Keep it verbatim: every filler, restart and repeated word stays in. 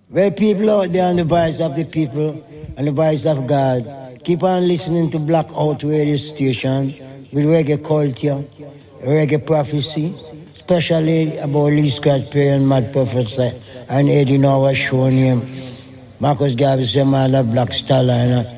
Well, people out there on the voice of the people and the voice of God, keep on listening to Blackout Radio Station with reggae culture, reggae prophecy, especially about Lee Scratch Perry and Mad Professor and Eddie Noah show name. Marcus Garvey, Semana, Black Starliner.